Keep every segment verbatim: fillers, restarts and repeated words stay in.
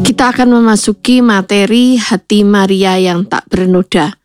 Kita akan memasuki materi hati Maria yang tak bernoda.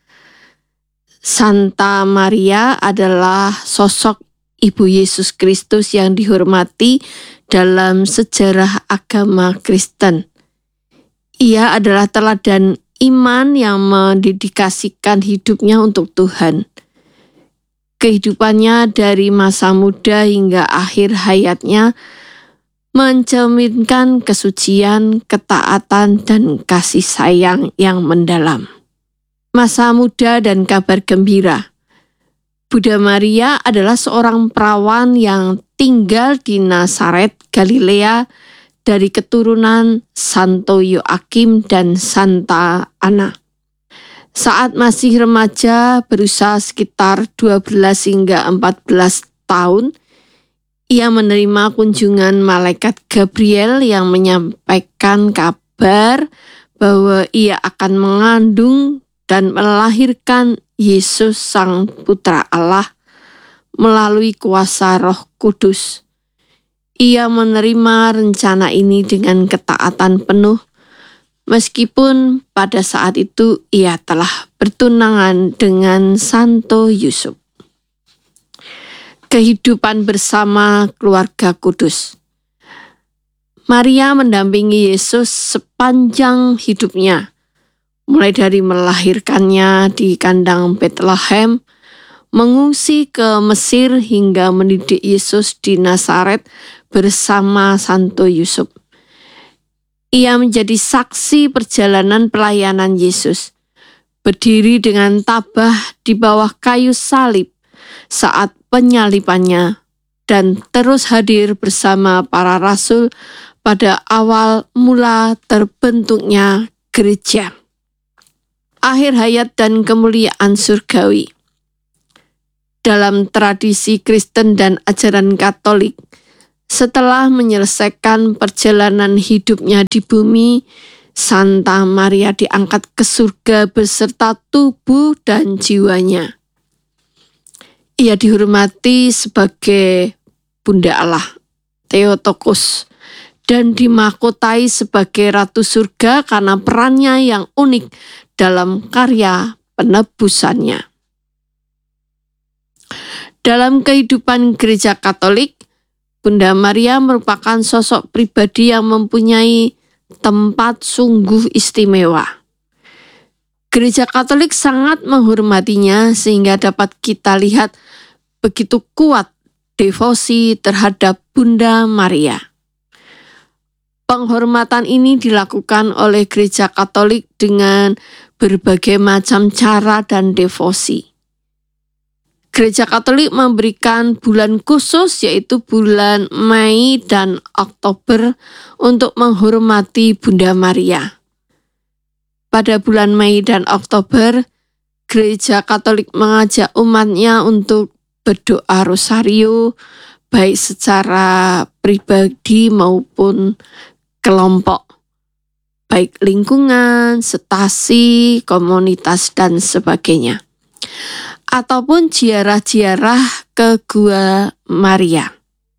Santa Maria adalah sosok Ibu Yesus Kristus yang dihormati dalam sejarah agama Kristen. Ia adalah teladan iman yang mendedikasikan hidupnya untuk Tuhan. Kehidupannya dari masa muda hingga akhir hayatnya mencerminkan kesucian, ketaatan, dan kasih sayang yang mendalam. Masa muda dan kabar gembira. Bunda Maria adalah seorang perawan yang tinggal di Nazaret, Galilea, dari keturunan Santo Yoakim dan Santa Ana. Saat masih remaja, berusia sekitar dua belas hingga empat belas tahun, ia menerima kunjungan malaikat Gabriel yang menyampaikan kabar bahwa ia akan mengandung dan melahirkan Yesus Sang Putra Allah melalui kuasa Roh Kudus. Ia menerima rencana ini dengan ketaatan penuh, meskipun pada saat itu ia telah bertunangan dengan Santo Yusuf. Kehidupan bersama keluarga kudus. Maria mendampingi Yesus sepanjang hidupnya, mulai dari melahirkannya di kandang Bethlehem, mengungsi ke Mesir hingga mendidik Yesus di Nazaret bersama Santo Yusuf. Ia menjadi saksi perjalanan pelayanan Yesus, berdiri dengan tabah di bawah kayu salib saat penyalibannya, dan terus hadir bersama para rasul pada awal mula terbentuknya gereja. Akhir hayat dan kemuliaan surgawi. Dalam tradisi Kristen dan ajaran Katolik, setelah menyelesaikan perjalanan hidupnya di bumi, Santa Maria diangkat ke surga beserta tubuh dan jiwanya. Ia dihormati sebagai Bunda Allah, Theotokos, dan dimahkotai sebagai Ratu Surga karena perannya yang unik dalam karya penebusannya. Dalam kehidupan Gereja Katolik, Bunda Maria merupakan sosok pribadi yang mempunyai tempat sungguh istimewa. Gereja Katolik sangat menghormatinya sehingga dapat kita lihat begitu kuat devosi terhadap Bunda Maria. Penghormatan ini dilakukan oleh Gereja Katolik dengan berbagai macam cara dan devosi. Gereja Katolik memberikan bulan khusus yaitu bulan Mei dan Oktober untuk menghormati Bunda Maria. Pada bulan Mei dan Oktober, Gereja Katolik mengajak umatnya untuk berdoa rosario, baik secara pribadi maupun kelompok, baik lingkungan, stasi, komunitas, dan sebagainya. Ataupun ziarah-ziarah ke Gua Maria.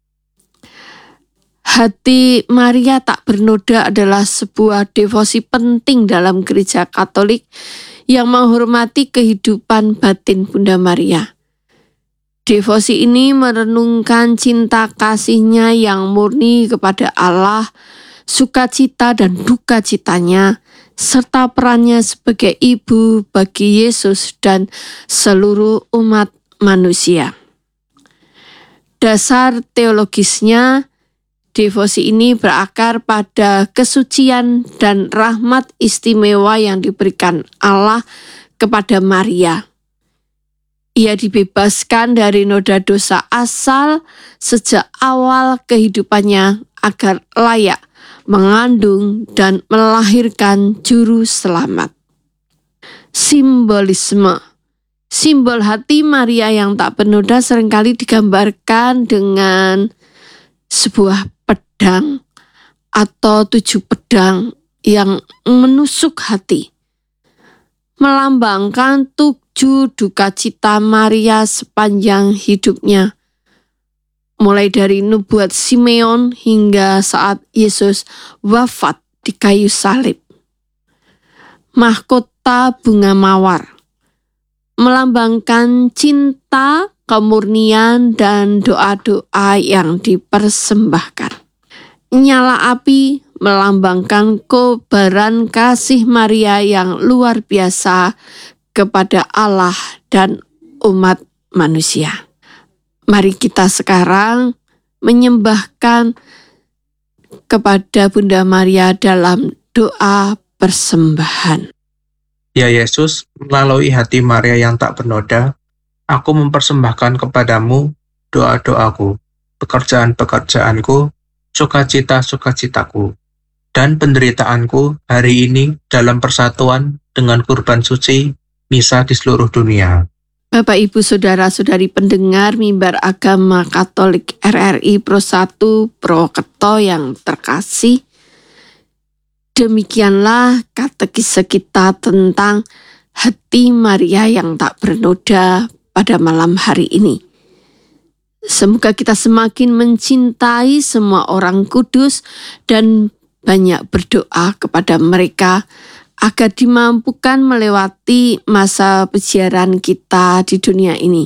Hati Maria tak bernoda adalah sebuah devosi penting dalam Gereja Katolik yang menghormati kehidupan batin Bunda Maria. Devosi ini merenungkan cinta kasihnya yang murni kepada Allah, sukacita dan duka citanya, serta perannya sebagai ibu bagi Yesus dan seluruh umat manusia. Dasar teologisnya, devosi ini berakar pada kesucian dan rahmat istimewa yang diberikan Allah kepada Maria. Ia dibebaskan dari noda dosa asal sejak awal kehidupannya agar layak mengandung dan melahirkan juru selamat. Simbolisme. Simbol hati Maria yang tak bernoda seringkali digambarkan dengan sebuah pedang atau tujuh pedang yang menusuk hati, melambangkan tujuh duka cita Maria sepanjang hidupnya, mulai dari nubuat Simeon hingga saat Yesus wafat di di kayu salib. Mahkota bunga mawar melambangkan cinta, kemurnian, dan doa-doa yang dipersembahkan. Nyala api melambangkan kobaran kasih Maria yang luar biasa kepada Allah dan umat manusia. Mari kita sekarang menyembahkan kepada Bunda Maria dalam doa persembahan. Ya Yesus, melalui hati Maria yang tak bernoda, aku mempersembahkan kepadamu doa-doaku, pekerjaan-pekerjaanku, sukacita-sukacitaku, dan penderitaanku hari ini dalam persatuan dengan kurban suci misa di seluruh dunia. Bapak, Ibu, Saudara-saudari pendengar Mimbar Agama Katolik R R I Pro satu Purwokerto yang terkasih, demikianlah katekise kita tentang hati Maria yang tak bernoda pada malam hari ini. Semoga kita semakin mencintai semua orang kudus dan banyak berdoa kepada mereka agar dimampukan melewati masa peziarahan kita di dunia ini.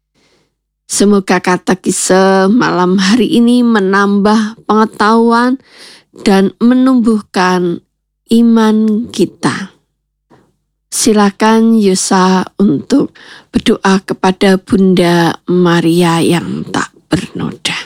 Semoga katekise malam hari ini menambah pengetahuan dan menumbuhkan iman kita. Silakan Yosa untuk berdoa kepada Bunda Maria yang tak bernoda.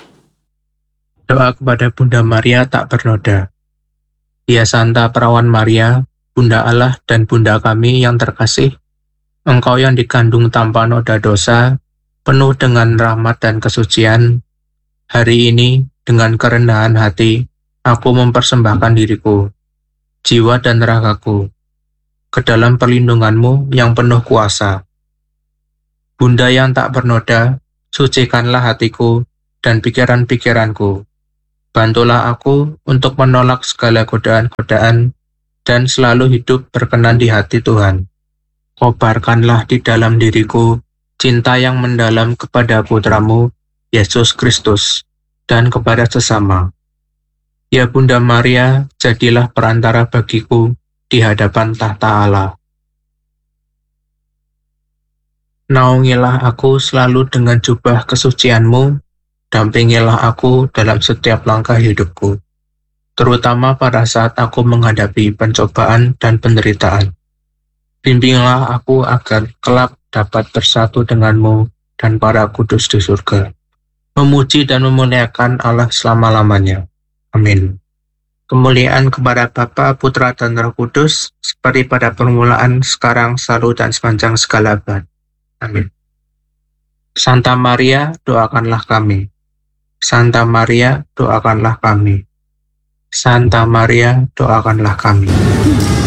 Doa kepada Bunda Maria tak bernoda. Ya Santa Perawan Maria, Bunda Allah dan Bunda kami yang terkasih, Engkau yang dikandung tanpa noda dosa, penuh dengan rahmat dan kesucian, hari ini dengan kerendahan hati, aku mempersembahkan diriku, jiwa dan ragaku, ke dalam perlindunganmu yang penuh kuasa. Bunda yang tak bernoda, sucikanlah hatiku dan pikiran-pikiranku. Bantulah aku untuk menolak segala godaan-godaan dan selalu hidup berkenan di hati Tuhan. Kobarkanlah di dalam diriku cinta yang mendalam kepada Putramu, Yesus Kristus, dan kepada sesama. Ya Bunda Maria, jadilah perantara bagiku di hadapan tahta Allah. Naungilah aku selalu dengan jubah kesucianmu, dampingilah aku dalam setiap langkah hidupku, terutama pada saat aku menghadapi pencobaan dan penderitaan. Bimbinglah aku agar kelak dapat bersatu denganmu dan para kudus di surga, memuji dan memuliakan Allah selama-lamanya. Amin. Kemuliaan kepada Bapa, Putra, dan Roh Kudus, seperti pada permulaan, sekarang, selalu, dan sepanjang segala abad. Amin. Santa Maria, doakanlah kami. Santa Maria, doakanlah kami. Santa Maria, doakanlah kami.